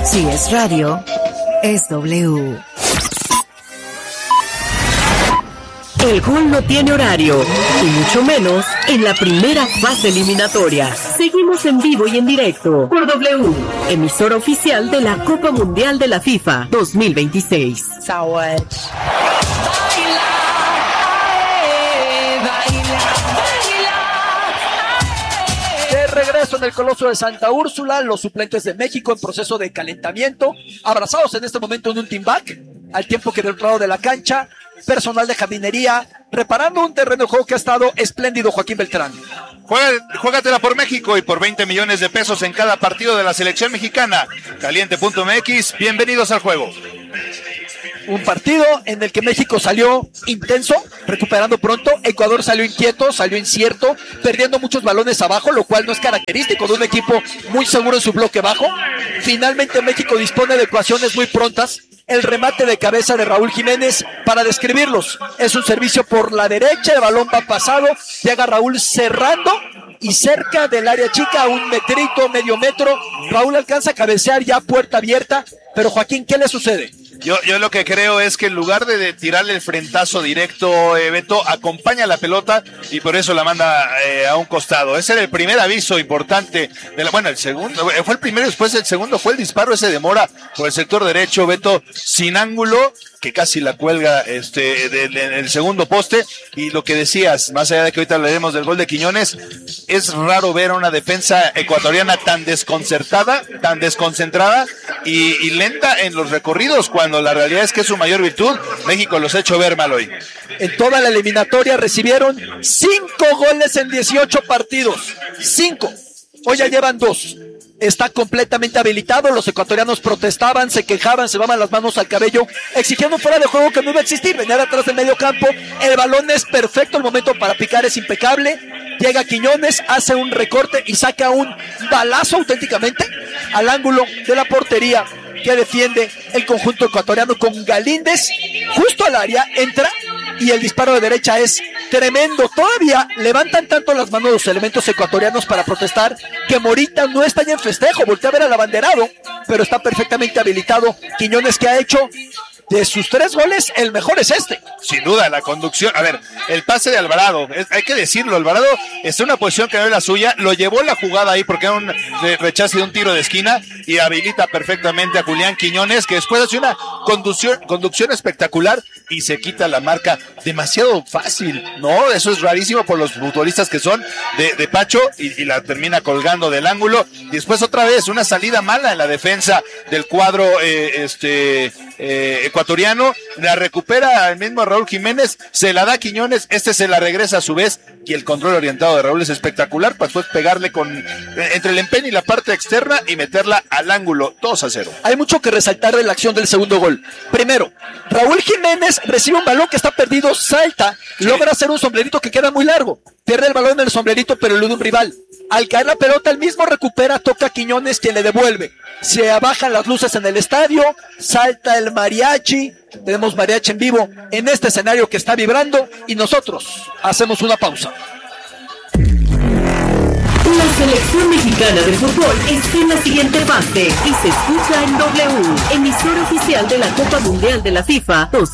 Si es radio, es W. El gol no tiene horario, y mucho menos en la primera fase eliminatoria. Seguimos en vivo y en directo por W, emisora oficial de la Copa Mundial de la FIFA 2026. De regreso en el Coloso de Santa Úrsula, los suplentes de México en proceso de calentamiento, abrazados en este momento en un team back, al tiempo que del otro lado de la cancha, personal de jardinería, reparando un terreno de juego que ha estado espléndido. Joaquín Beltrán. Juégatela por México y por 20 millones de pesos en cada partido de la selección mexicana. Caliente.mx, bienvenidos al juego. Un partido en el que México salió intenso, recuperando pronto. Ecuador salió inquieto, salió incierto, perdiendo muchos balones abajo, lo cual no es característico de un equipo muy seguro en su bloque bajo. Finalmente México dispone de ecuaciones muy prontas. El remate de cabeza de Raúl Jiménez, para describirlos, es un servicio por la derecha, el balón va pasado, llega Raúl cerrando y cerca del área chica, a un metrito, medio metro, Raúl alcanza a cabecear ya puerta abierta, pero Joaquín, ¿qué le sucede? Yo lo que creo es que en lugar de tirarle el frentazo directo, Beto, acompaña la pelota y por eso la manda a un costado. Ese era el primer aviso importante. El segundo fue el primero, después el segundo fue el disparo ese de Mora por el sector derecho, Beto, sin ángulo, que casi la cuelga en el segundo poste. Y lo que decías, más allá de que ahorita hablaremos del gol de Quiñones, es raro ver a una defensa ecuatoriana tan desconcertada, tan desconcentrada y lenta en los recorridos, cuando la realidad es que es su mayor virtud. México los ha hecho ver mal hoy. En toda la eliminatoria recibieron 5 goles en 18 partidos. 5. Hoy ya llevan 2. Está completamente habilitado. Los ecuatorianos protestaban, se quejaban, se daban las manos al cabello, exigiendo fuera de juego que no iba a existir. Venía de atrás del medio campo. El balón es perfecto, el momento para picar es impecable. Llega Quiñones, hace un recorte y saca un balazo auténticamente al ángulo de la portería que defiende el conjunto ecuatoriano, con Galíndez justo al área, entra y el disparo de derecha es tremendo. Todavía levantan tanto las manos los elementos ecuatorianos para protestar que Morita no está ya en festejo, voltea a ver al abanderado, pero está perfectamente habilitado. Quiñones, que ha hecho de sus 3 goles, el mejor es este. Sin duda, la conducción. A ver, el pase de Alvarado, hay que decirlo, Alvarado está en una posición que no es la suya, lo llevó la jugada ahí porque era un rechace de un tiro de esquina y habilita perfectamente a Julián Quiñones, que después hace una conducción espectacular y se quita la marca demasiado fácil, ¿no? Eso es rarísimo por los futbolistas que son de Pacho y la termina colgando del ángulo. Y después otra vez una salida mala en la defensa del cuadro ecuatoriano, la recupera el mismo Raúl Jiménez, se la da a Quiñones, se la regresa a su vez, y el control orientado de Raúl es espectacular, para después pegarle entre el empeine y la parte externa y meterla al ángulo. 2-0. Hay mucho que resaltar de la acción del segundo gol. Primero, Raúl Jiménez recibe un balón que está perdido, salta, logra hacer un sombrerito que queda muy largo, pierde el balón en el sombrerito pero elude un rival. Al caer la pelota, el mismo recupera, toca a Quiñones, quien le devuelve. Se bajan las luces en el estadio, salta el mariachi, tenemos mariachi en vivo en este escenario que está vibrando, y nosotros hacemos una pausa. La selección mexicana de fútbol está en la siguiente fase y se escucha en W, emisora oficial de la Copa Mundial de la FIFA